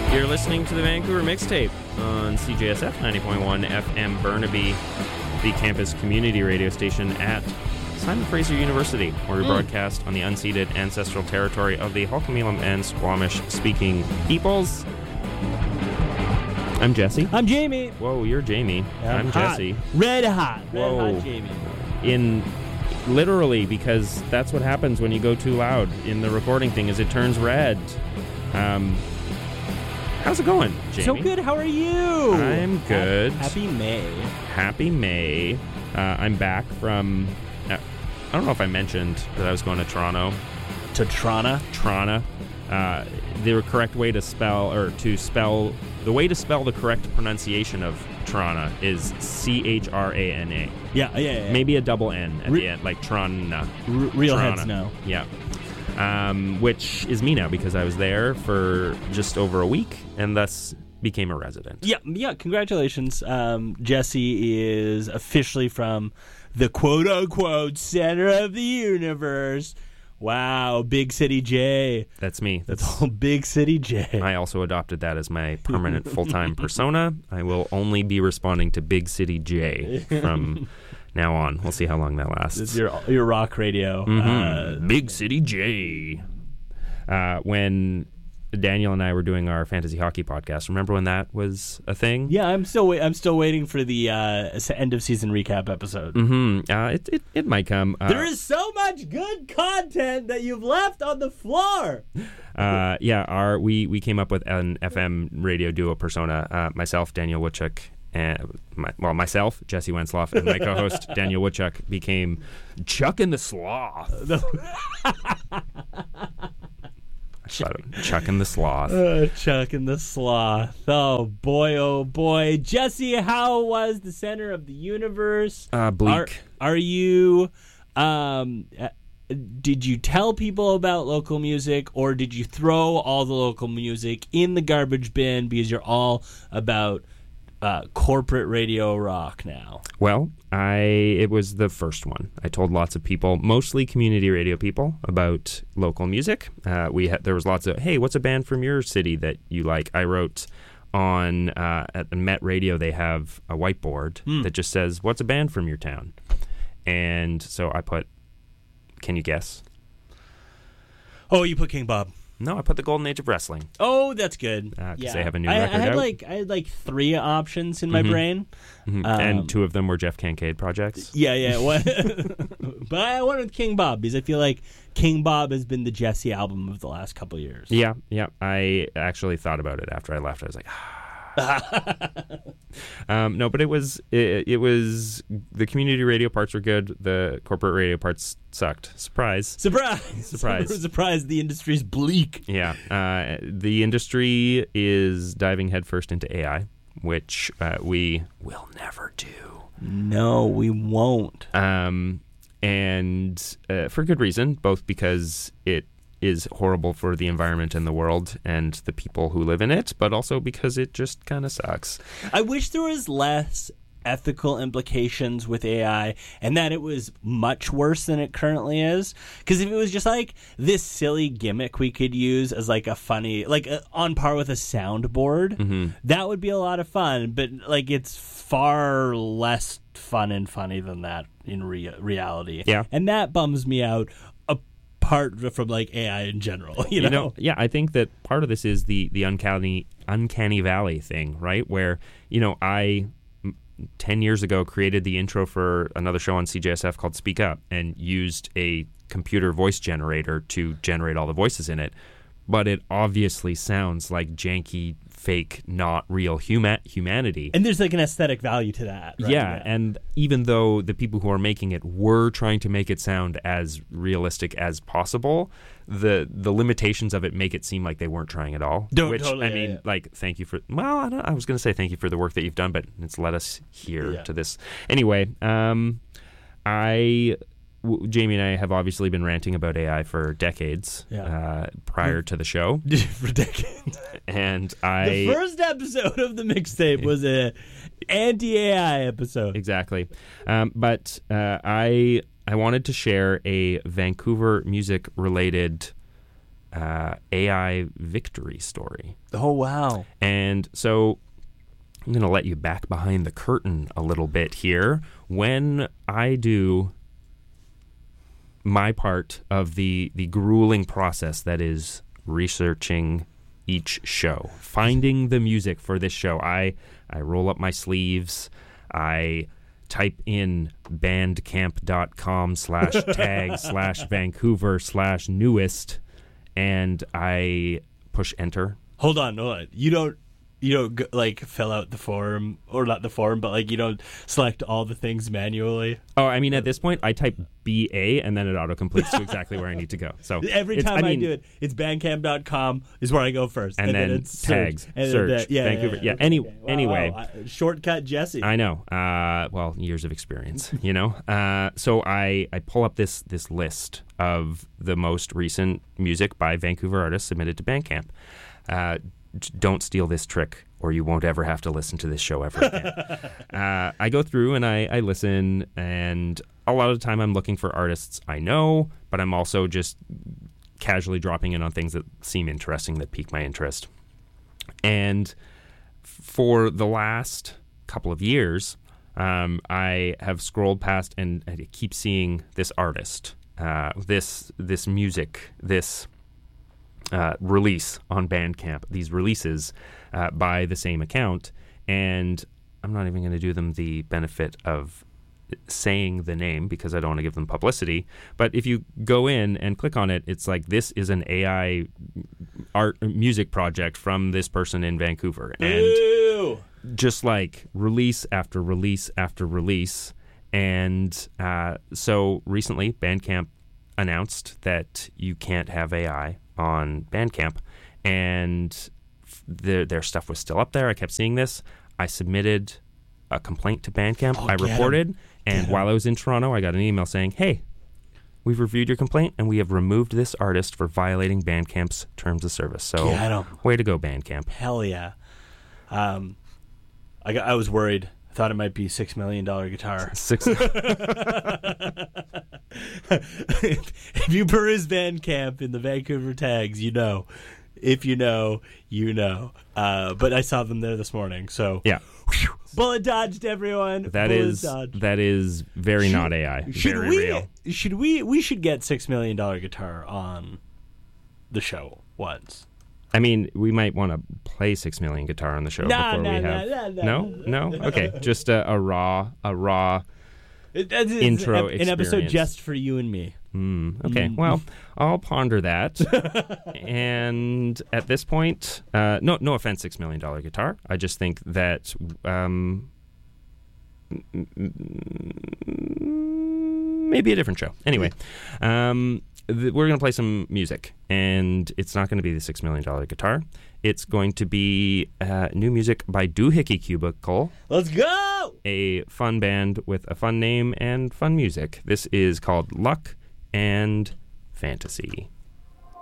You're listening to the Vancouver Mixtape on CJSF 90.1 FM Burnaby, the campus community radio station at Simon Fraser University, where we broadcast on the unceded ancestral territory of the Hul'qumi'num and Squamish-speaking peoples. I'm Jesse. I'm Jamie. Whoa, you're Jamie. I'm Jesse. Red hot. Whoa. Red hot Jamie. Literally, because that's what happens when you go too loud in the recording thing, is it turns red. How's it going, Jamie? So good. How are you? I'm good. Happy May. Happy May. I'm back from... I don't know if I mentioned that I was going to Toronto. To Toronto? Toronto. The correct way to spell, the way to spell the correct pronunciation of Toronto is C-H-R-A-N-A. Yeah. Maybe a double N at the end, like Toronto. Real Toronto. heads know. Yeah. Which is me now, because I was there for just over a week and thus became a resident. Yeah. Congratulations. Jesse is officially from the quote-unquote center of the universe. Wow, Big City J. That's me. That's all Big City J. I also adopted that as my permanent full-time persona. I will only be responding to Big City J from now on. We'll see how long that lasts. It's your rock radio. Big City J. When Daniel and I were doing our fantasy hockey podcast, remember when that was a thing? Yeah, I'm still waiting for the end of season recap episode. It might come. There is so much good content that you've left on the floor. We came up with an FM radio duo persona. Myself, Daniel Woodchuck, and myself, Jesse Wensloff, and my co-host Daniel Woodchuck became Chuck and the Sloth. Chuck and the Sloth. Chuck and the Sloth. Oh boy. Jesse, how was the center of the universe? Bleak. Are you... did you tell people about local music, or did you throw all the local music in the garbage bin because you're all about corporate radio rock now? Well, it was the first one. I told lots of people, mostly community radio people, about local music. There was lots of, hey, what's a band from your city that you like? I wrote on at the Met Radio, they have a whiteboard that just says, what's a band from your town? And so I put, can you guess? Oh, you put King Bob. No, I put the Golden Age of Wrestling. Oh, that's good. Because they have a new record out. I had like 3 options in my brain. And 2 of them were Jeff Kincaid projects. Yeah. But I went with King Bob because I feel like King Bob has been the Jesse album of the last couple of years. Yeah. I actually thought about it after I left. I was like, no, but it was the community radio parts were good. The corporate radio parts sucked. Surprise. The industry's bleak. Yeah. The industry is diving headfirst into AI, which we will never do. No, we won't. And for good reason, both because it is horrible for the environment and the world and the people who live in it, but also because it just kind of sucks. I wish there was less ethical implications with AI and that it was much worse than it currently is. Because if it was just like this silly gimmick we could use as like a funny, like on par with a soundboard, that would be a lot of fun. But like it's far less fun and funny than that in reality. Yeah. And that bums me out. Apart from like AI in general, you know? Yeah, I think that part of this is the uncanny valley thing, right? Where, I 10 years ago created the intro for another show on CJSF called Speak Up and used a computer voice generator to generate all the voices in it. But it obviously sounds like janky, fake, not real humanity. And there's like an aesthetic value to that. Right? Yeah, and even though the people who are making it were trying to make it sound as realistic as possible, the limitations of it make it seem like they weren't trying at all. Like, thank you for... Well, I was going to say thank you for the work that you've done, but it's led us here to this. Anyway, Jamie and I have obviously been ranting about AI for decades prior to the show. For decades. And the first episode of the mixtape was a anti-AI episode. Exactly. But I wanted to share a Vancouver music-related AI victory story. Oh, wow. And so I'm going to let you back behind the curtain a little bit here. When I do my part of the grueling process that is researching each show, finding the music for this show, I roll up my sleeves, I type in bandcamp.com/tag/Vancouver/newest, and I push enter. Hold on. You don't like fill out the form, or not the form, but like you don't select all the things manually. Oh, I mean, at this point, I type BA and then it autocompletes to exactly where I need to go. So every time I do it, it's bandcamp.com is where I go first, and then it's tags, search, Vancouver. Yeah. Anyway, shortcut Jesse. I know. Well, years of experience, you know. So I pull up this list of the most recent music by Vancouver artists submitted to Bandcamp. Don't steal this trick, or you won't ever have to listen to this show ever again. I go through and I listen, and a lot of the time I'm looking for artists I know, but I'm also just casually dropping in on things that seem interesting, that pique my interest. And for the last couple of years, I have scrolled past and I keep seeing this artist, this music, this release on Bandcamp, these releases by the same account, and I'm not even going to do them the benefit of saying the name because I don't want to give them publicity, but if you go in and click on it, it's like, this is an AI art music project from this person in Vancouver. And Ew. Just like release after release after release. And so recently Bandcamp announced that you can't have AI on Bandcamp, and their stuff was still up there. I kept seeing this. I submitted a complaint to Bandcamp. I reported, and while I was in Toronto, I got an email saying, "Hey, we've reviewed your complaint, and we have removed this artist for violating Bandcamp's terms of service." So, way to go, Bandcamp! Hell yeah! I was worried. I thought it might be $6 Million Guitar. If you peruse Bandcamp in the Vancouver tags, you know. If you know, you know. But I saw them there this morning, so yeah. Whew, bullet dodged, everyone. That is very not AI. Very real. We should get $6 Million Guitar on the show once. I mean, we might want to play 6 Million Guitar on the show before we have. No. Okay, just a raw intro experience. An episode just for you and me. Okay, well, I'll ponder that. And at this point, no offense, $6 Million Guitar. I just think that maybe a different show. Anyway, we're going to play some music, and it's not going to be the $6 Million Guitar. It's going to be new music by Doohickey Cubicle. Let's go! A fun band with a fun name and fun music. This is called Luck and Fantasy.